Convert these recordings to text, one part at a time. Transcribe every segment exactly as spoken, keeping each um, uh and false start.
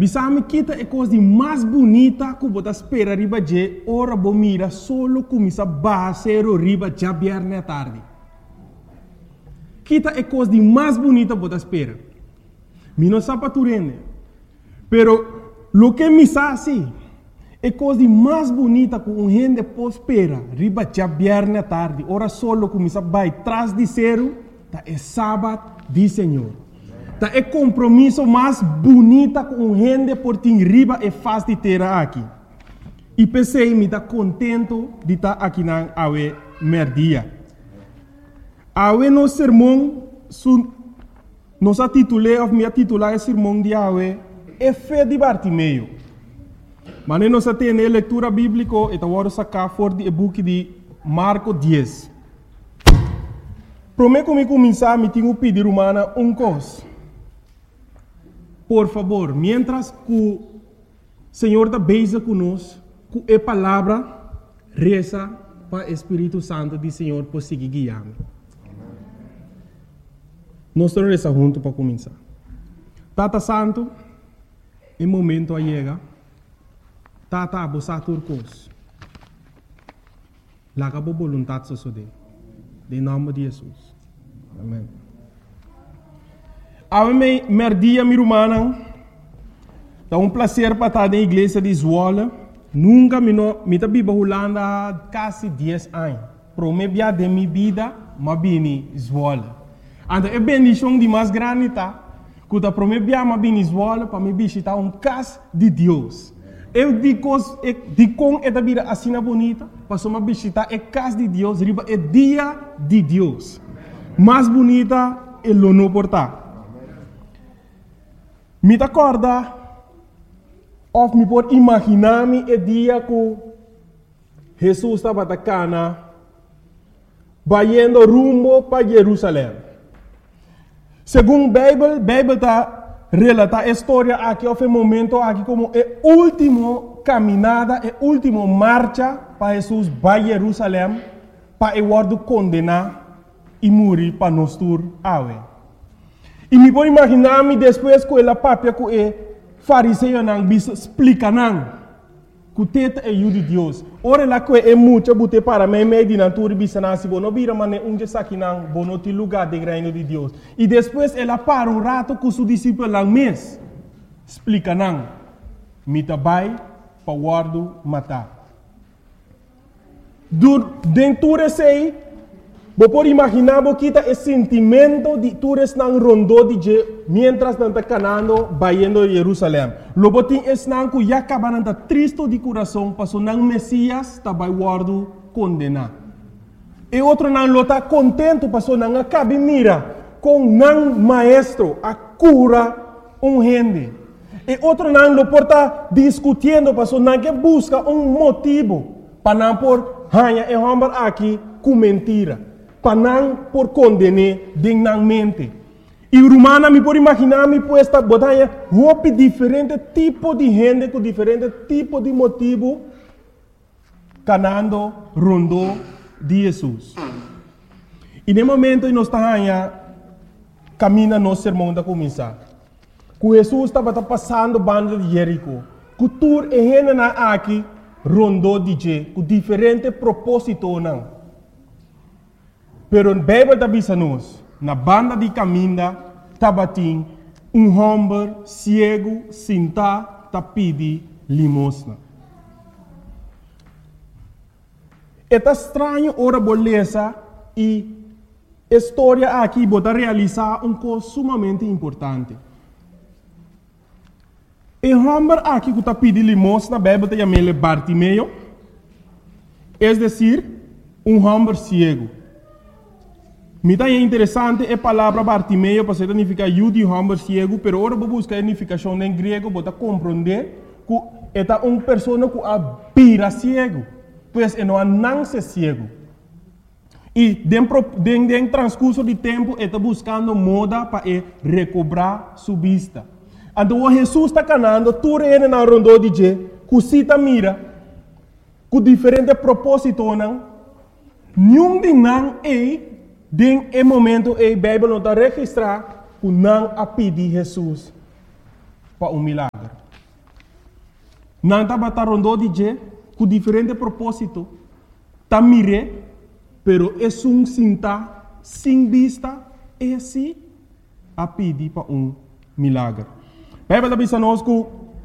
Bisami kita é coisa mais bonita que você espera riba de ora bomira solo começa basero riba já viernes à tarde. Kita é coisa mais bonita que você espera. Mi não sabe turene. Pero lo que me sabe é coisa mais bonita que um gente pode esperar riba já viernes à tarde. Ora solo começa vai trás de zero, tá é sábado de Senhor. Tá é compromisso mais bonita com um gente por ti riba é fácil de ter aqui. E pensei me tá contento de estar aqui na awe merdia. Awe no sermão su nos a titulei of me a titular sermão de awe é fé de Bartimeu. Mas nós a tem leitura bíblica e tá vou sacar for de book de Marco dez. Prometo que me começar me tenho pedir humana um coisa. Por favor, mientras que o Senhor está beija conosco, com a palavra, reza para o Espírito Santo do Senhor por seguir guiando. Nós estamos rezando junto para começar. Tata Santo, em momento a chega, Tata abosa turcos. Laga a vontade sosode. Em nome de Jesus. Amém. A mim, merdia, minha irmã, é um prazer para estar na igreja de Zwolle. Nunca me me tá biba Holanda há quase dez anos. Promebia de minha vida, mas bem Zwolle. Então, é bendição de mais grande, tá? Quando a promebia mas bem Zwolle, para me visitar um casa de Deus. Eu digo, digo com esta vida assim bonita, para me visitar a casa de Deus, riba é dia de Deus. Mais bonita é o não portar. Me acorda, ou me pode imaginar-me o dia que Jesus estava na cana, indo rumo para Jerusalém. Segundo a Bíblia, a Bíblia está relata a história aqui, houve um momento aqui como a última caminhada, a última marcha para Jesus para Jerusalém, para ele ser condenado e morrer para nós todos. E me pode imaginar-me depois que ela papia que o fariseu não bisa explica não que o teta é o de Deus. Ora lá que é muito bote para mim meio de natura bisa não se bono vira mas um dia aqui não bono te lugar de reino de Deus. E depois ela para um rato com seu discípulo lá mês explica não me tabai para guardo matar. Dentro desse Você pode imaginar que o sentimento de todos não rondou de mientras não está canando indo a Jerusalém. Logo tem esse não que já acaba de triste de coração, passou não Messias está vai guardo condenar. E outro não está contente, passou não acaba mira com não maestro a cura um gente. E outro não lo porta discutindo, passou não que busca um motivo para não por hanha e hambar aqui com mentira. Para não por condenar dignamente. E romana me pode imaginar me puesta botanha roupa diferente tipo de gente com diferente tipo de motivo canando rondou de Jesus. E no momento que nós estamos caminhando nosso sermão da começar. Que Jesus estava passando banda de Jerico. Que tur e gente na aqui rondou de je com diferente propósito não. Pero a Bíblia está dizendo na banda de caminho, tabatim, um homem cego, sentado, tá pedi limosna. É estranho ora beleza e a história aqui pode realizar um coisa sumamente importante. O homem aqui que tá pedi limosna, a Bíblia está chamando Bartimeu, é decir, um homem cego. Me é interessante a palavra Bartimeu, porque significa eu de homem cego, mas agora vou buscar a significação em grego para compreender que é uma pessoa que aspira cego, pois é não nasce cego. E dentro do transcurso de tempo, está buscando moda para recobrar sua vista. Então, Jesus está canando, tudo é na rondô de je, que cita mira, com diferentes propósitos, não, nenhum de não é. Den e momento a Bíblia não está registrar que não a pedir Jesus para um milagre. Não tá batendo de je com diferente propósito. Tá mire, pero é um cinta sem vista esse a pedir para um milagre. Bíblia da bisa nós que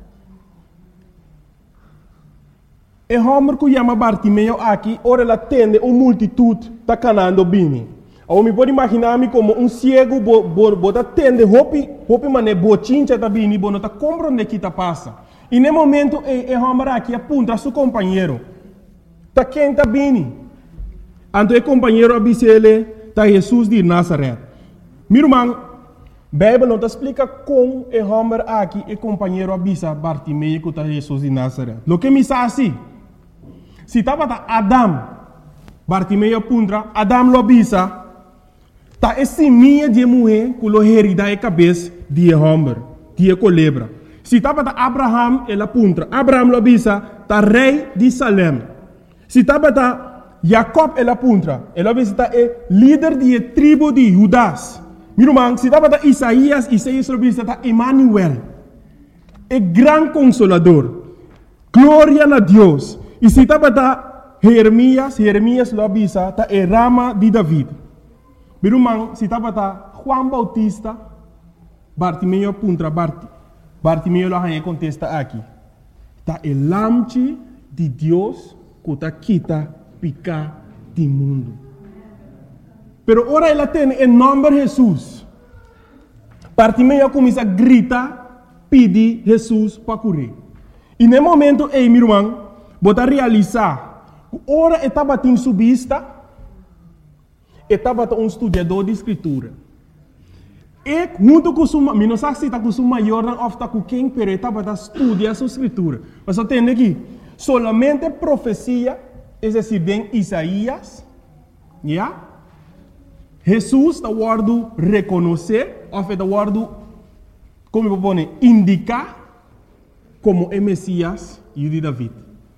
é homem que chama Bartimeu aqui, ora ela tende uma multitude tá canando bem. Eu me pode imaginar-me como um cego bota tende hopi hopi mané bochincha tá bem, bono tá compreende que tá passa. E no momento é é homem aqui aponta a seu companheiro. Tá quem tá bem. Anto é companheiro avisa ele tá Jesus de Nazaré. Meu irmão, Bíblia não te explica como é homem aqui é companheiro avisa Bartimeu que tá Jesus de Nazaré. Lo que me sa assim, se tava tá Adam, Bartimeu apunta, Adam lo avisa, tá esse minha de mulher que lo herida a cabeça de homem, de colebra. Se tava tá Abraham, ele apunta, Abraham lo avisa, tá rei de Salem. Se tava tá Jacob, ele apunta, ele avisa tá é líder de tribo de Judas. Meu irmão, se estava Isaías, Isaías está Emmanuel, é grande consolador, glória a Deus. E se estava Jeremias, Jeremias lo avisa, está é rama de David. Meu irmão, se estava Juan Bautista, Bartimeu apunta, Bart, Bartimeu lo contesta aqui. Está é lamche de Deus que está quita picar do mundo. Pero ora ela tem em nome de Jesus. Bartimeu começa a gritar, pedir Jesus para curar. E no momento, ei, meu irmão, bota realizar, ora estava em subista, estava um estudador de escritura. E junto com o meu, não sei se está com o maior, ou está com quem, pero estava a estudar a sua escritura. Mas eu tenho aqui, solamente profecia, é decir, em Isaías, já? Yeah? Jesus está guardo reconhecer, ou está guardo, como eu vou indicar, como é Messias e de David.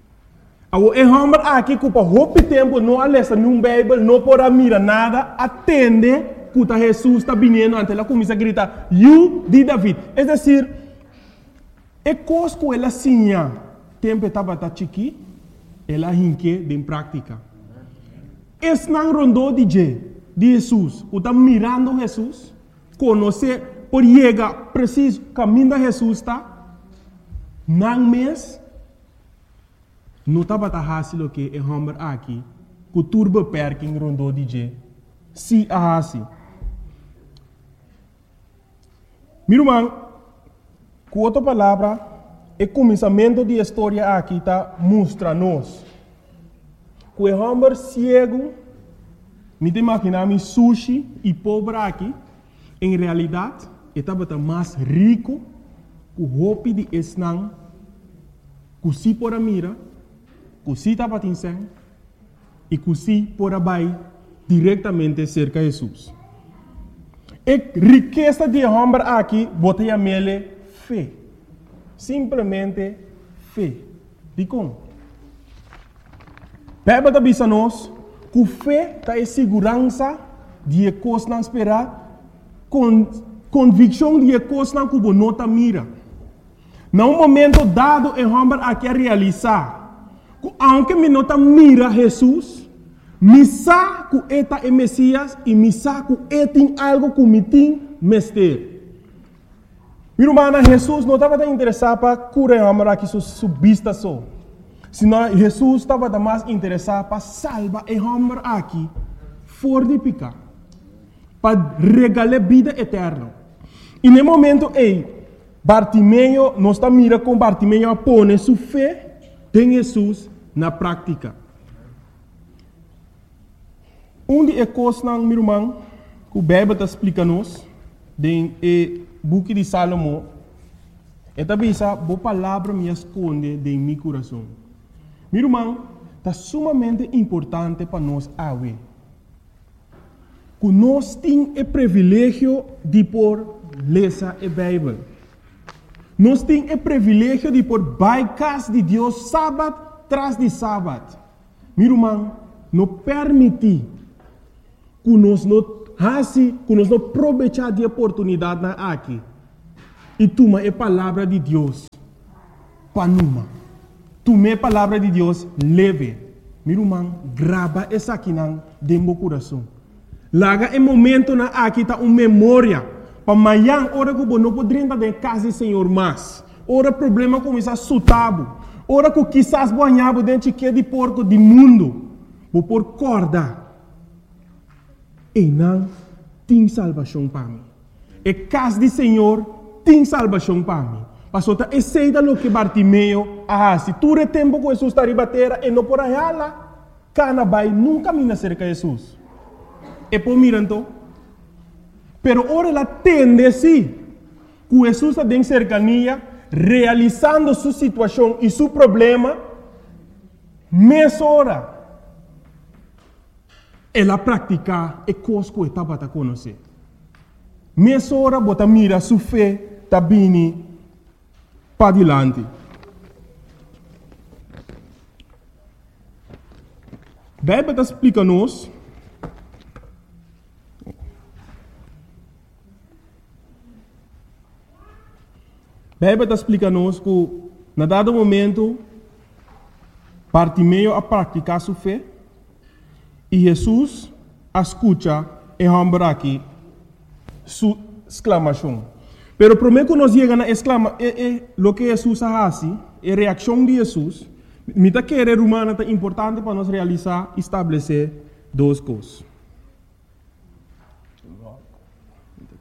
O homem aqui que por muito tempo não alessa num Bíblia, não pode mirar nada, atende que Jesus está vindo, ante ela começa a gritar, you de David. É decir, é coisa que ela sinha, tempo estava tá chiqui, ela hinque de prática. Esse não rondou de je. De Jesus, o está mirando Jesus, conhecer, por chegar preciso, caminho de Jesus está, não mês, não estava fácil o que é homem aqui, que turbo perking rondou de je, se a assim. Meu irmão, com outra palavra, o começamento da história aqui está mostra-nos que o homem cego, me imaginar sushi e pobre aqui, em realidade, estava mais rico que o roupa de esnang, que se por a mira, que se estava tinseng, e que se por a bai diretamente cerca de Jesus. E riqueza de homem aqui, botei a mele fé. Simplesmente fé. De como? Bíblia da bisa nós, que fé está em segurança de coisas não esperar, com convicção de coisas não que não está mira. Num momento dado, o homem aqui a realizar, que aunque me não está mira Jesus, me sabe que eta é Messias e me sabe que ele tem algo que me tem mestre. Meu irmão, Jesus não estava interessado para curar o homem aqui sua vista só. Senão Jesus estava mais interessado para salvar o homem aqui, fora de picar, para regalar vida eterna. E no momento, ei, Bartimeu, não está mirando com Bartimeu a pôr sua fé em Jesus na prática. Um de coisas, meu irmão, que o Bíblia está explicando-nos, no book de Salomão, é também essa boa palavra me esconde em meu coração. Meu irmão, está sumamente importante para nós awe. Que nós temos o privilégio de por ler a Bíblia. Nós temos o privilégio de por baicas de Deus sábado tras de sábado. Meu irmão, não permite que nós não faça, que nós não aproveitar de oportunidade aqui. E toma a palavra de Deus para numa. tomé a palavra de Deus leve. Meu irmão, grava essa aqui dentro do coração. Laga em momento na aqui tá uma memória. Para amanhã, hora que eu não poderia estar em casa do Senhor mais. Ora problema começa a sutabo. Ora que quizás banhava dentro de porco do mundo. Vou por corda. E não tem salvação para mim. E casa do Senhor tem salvação para mim. Pastor, tá aceita lo que Bartimeu ah, se tu retempo com Jesus está ribatera e não por aí lá, cana vai nunca mina cerca de Jesus. E por mirando, pero ora ela tende sim, que Jesus está em cercania, realizando sua situação e seu problema, mês hora. Ela pratica e coisa que estava a conhecer. Mês hora, bota mira sua fé, tá bem para adiante. Bíblia está explicando-nos Bíblia está explicando-nos que, na dado momento, Bartimeu a praticar sua fé e Jesus a escuta e a aqui sua exclamação. Pero primeiro que nós chegamos a exclamar, é, é, o que Jesus faz, a reação de Jesus, me está querer humana é importante para nós realizar e estabelecer duas coisas.